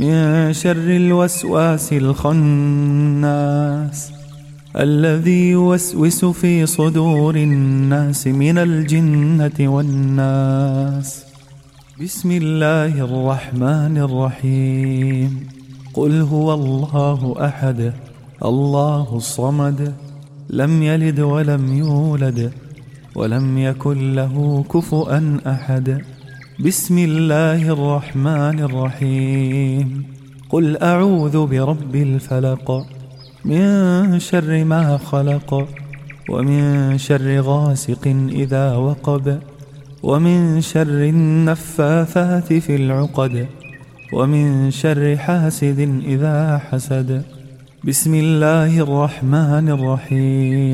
من شر الوسواس الخناس الذي يوسوس في صدور الناس من الجنة والناس. بسم الله الرحمن الرحيم. قل هو الله أحد الله الصمد لم يلد ولم يولد ولم يكن له كفؤا أحد. بسم الله الرحمن الرحيم. قل أعوذ برب الفلق من شر ما خلق ومن شر غاسق إذا وقب ومن شر النفاثات في العقد ومن شر حاسد إذا حسد. بسم الله الرحمن الرحيم.